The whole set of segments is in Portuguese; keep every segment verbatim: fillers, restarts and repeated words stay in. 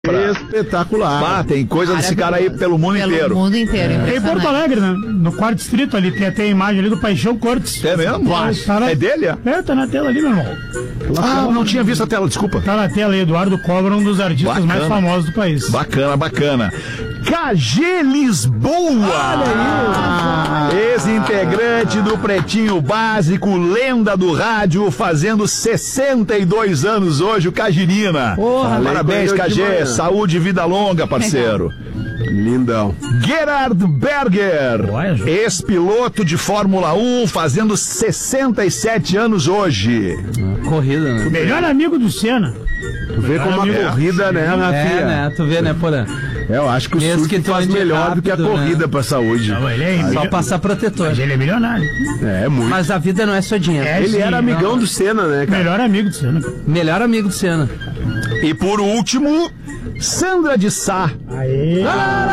Espetacular. Ah, tem coisa desse cara aí pelo mundo pelo inteiro. mundo inteiro. É. Em Porto Alegre, né? No quarto distrito ali, tem até a imagem ali do Paixão Cortes. É mesmo? Tá na... É dele? É? É, tá na tela ali, meu irmão. Ah, não tinha visto a tela, desculpa. Tá na tela aí, Eduardo Cobra, um dos artistas Bacana. mais famosos do país. Bacana, bacana. K G Lisboa! Olha aí! Ex-integrante do Pretinho Básico, lenda do rádio, fazendo sessenta e dois anos hoje, o Cajirina. Porra, parabéns, K G. Saúde e vida longa, parceiro. Lindão. Gerhard Berger, ex-piloto de Fórmula um, fazendo sessenta e sete anos hoje. Corrida, né? Melhor amigo do Senna. Tu vê como a amigo. corrida, né, Rafinha? É, né? Tu vê, né, Porã? É, eu acho que o Mesmo surf que tu faz ande melhor rápido, do que a corrida, né, pra saúde. Não, ele é Só milio- passar protetor. Mas ele é milionário. É, muito. Mas a vida não é só dinheiro. É, Ele sim, era amigão não. do Senna, né, cara? Melhor amigo do Senna. Melhor amigo do Senna. E por último, Sandra de Sá. Aê!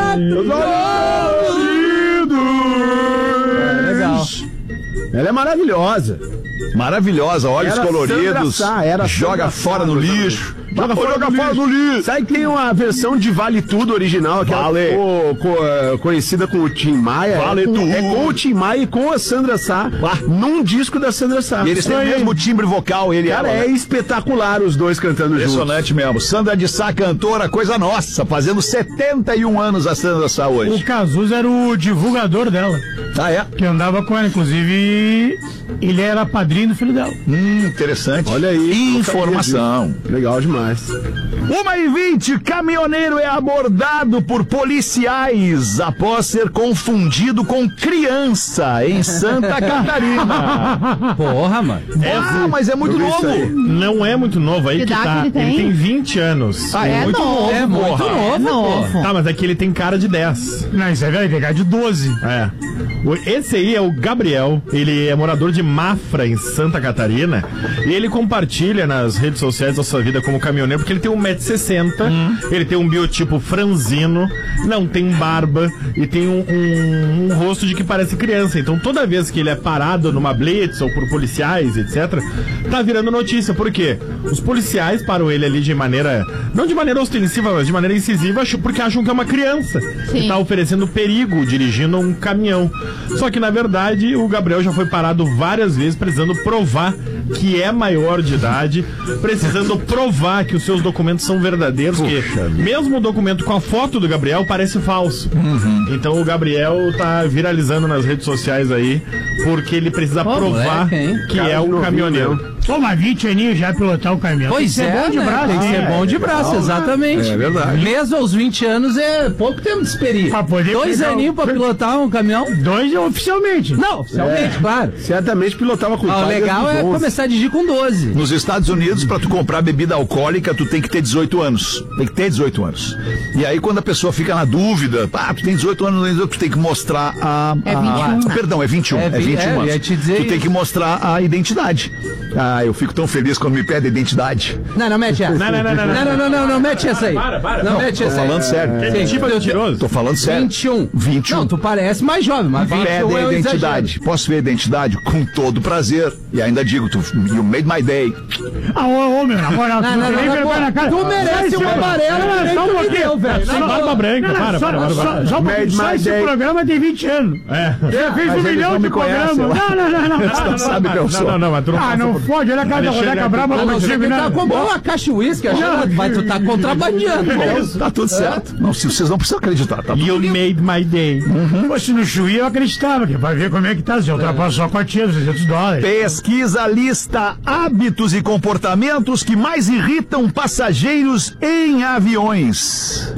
É legal. Ela é maravilhosa. Maravilhosa, olhos Era coloridos, Sandra Sá, era joga Sandra fora Sá, no exatamente. lixo. Joga fora, joga fora no lixo. Sabe que tem uma versão de Vale Tudo original, aquela Vale. co- co- eh, conhecida com o Tim Maia. Vale é com, Tudo. É com o Tim Maia e com a Sandra Sá, num disco da Sandra Sá. E eles têm o mesmo timbre vocal, ele e Cara, ela, é né? espetacular os dois cantando juntos. Impressionante mesmo. Sandra de Sá, cantora, coisa nossa, fazendo setenta e um anos a Sandra Sá O hoje. Cazuza era o divulgador dela, Ah, é? que andava com ela. Inclusive, ele era padrinho do filho dela. Hum, interessante. Olha aí. Informação. Legal demais. Uma e vinte, caminhoneiro é abordado por policiais após ser confundido com criança em Santa Catarina. Porra, mano. Ah, mas é muito Eu vi isso novo. aí. Não é muito novo, aí Que que idade tá. ele tem? Ele tem vinte anos. Ah, é, É muito novo. novo, É muito porra. novo, É novo. pô. Tá, mas aqui ele tem cara de dez. Não, isso é verdade, pegar de doze. É. O- Esse aí é o Gabriel, ele é morador de Mafra, em Santa Catarina, e ele compartilha nas redes sociais da sua vida como caminhoneiro, porque ele tem um metro e sessenta, ele tem um biotipo franzino, não tem barba, e tem um, um- um rosto de que parece criança. Então toda vez que ele é parado numa blitz ou por policiais, etcétera, tá virando notícia. Por quê? Os policiais param ele ali de maneira, não de maneira ostensiva, mas de maneira incisiva, ach- porque acham que é uma criança que Sim. tá oferecendo perigo dirigindo um caminhão. Só que na verdade o Gabriel já foi parado várias vezes precisando provar que é maior de idade, precisando provar que os seus documentos são verdadeiros, que mesmo o documento com a foto do Gabriel parece falso. Então o Gabriel tá viralizando nas redes sociais aí porque ele precisa Pô, provar moleque, hein? que Cara é de um novinho, caminhoneiro. Pô, mas vinte aninhos já pilotar o caminhão. Pois Tem que é, ser bom de né? braço. Tem que ser É. bom de braço, exatamente. É verdade. Mesmo aos vinte anos é pouco tempo de experiência. Pra poder Dois pegar aninhos o- pra pilotar um caminhão? Dois oficialmente. Não, oficialmente, claro. Certamente pilotava com Ah, o pai legal desde é os onze. começar a dirigir com doze. Nos Estados Unidos, pra tu comprar bebida alcoólica, tu tem que ter dezoito anos. Tem que ter dezoito anos. E aí, quando a pessoa fica na dúvida, ah, tu tem dezoito anos, tu tem que mostrar a... É a- vinte e um. Ah, perdão, é vinte e um. É É, vi- vinte e um é, anos. ia te dizer tu tem isso. que mostrar a identidade. Ah, eu fico tão feliz quando me pedem a identidade. Não, não mete essa. Não, não, não, não, não, não, não, não, não mete essa aí. Para, para. Não, Não, mete Tô essa aí. falando sério. Sim, Tipo eu- mentiroso. Tô falando sério. vinte e um. vinte e um. Não, tu parece mais jovem, mas vinte e Pedem um é a o identidade. exagero. Posso ver a identidade? Com todo prazer. E ainda digo, tu, you made my day. Ah, ô, ô, meu, na moral, Não, tu não, tem não, vergonha pô, na cara. tu merece Sai, um sai, amarelo, não, não, nem só um tu me pouquinho. deu, velho. Sem Na barba boa. branca, Não, não, para, só, para, para, só, para. só um pouquinho. Made Só my esse day. programa tem vinte anos. É. Já fez mas um eles milhão não de me conhecem, programas. lá. Não, não, não, não. Você não sabe quem eu sou. Não, não, não, mas tu não Ah, passa não por- fode, olha a cara da Alexandre, Rodeca é Braba Ah, não, contigo, você né? tá comprando uma caixa de uísque, achando que vai, tu tá contrabandeando. pô. Tá tudo certo. Não, se vocês não precisam acreditar, tá tudo You made my day. Pô, se no Chuí eu acreditava, que vai ver como é que tá, se ultrapassa só a quantia dos seiscentos dólares. Pesquisa lista hábitos e comportamentos que mais irritam passageiros em aviões.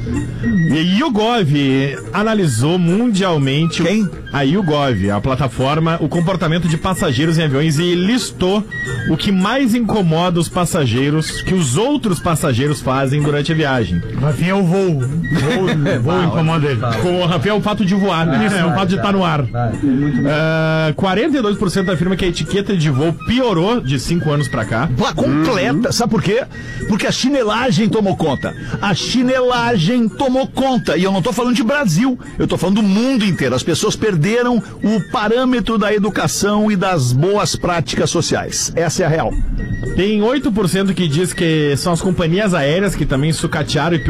E YouGov analisou mundialmente Quem? a YouGov, a plataforma, o comportamento de passageiros em aviões e listou o que mais incomoda os passageiros, que os outros passageiros fazem durante a viagem. Rafinha é o voo. Voo, voo incomoda ele. Com o Rafael, o fato de voar, né? É o fato de estar no ar. Ah, quarenta e dois por cento afirma que a etiqueta de voo piorou de cinco anos pra cá. Pá, completa. Sabe por quê? Porque a chinelagem tomou conta. A chinelagem tomou conta. E eu não tô falando de Brasil. Eu tô falando do mundo inteiro. As pessoas perderam perderam o parâmetro da educação e das boas práticas sociais. Essa é a real. Tem oito por cento que diz que são as companhias aéreas que também sucatearam e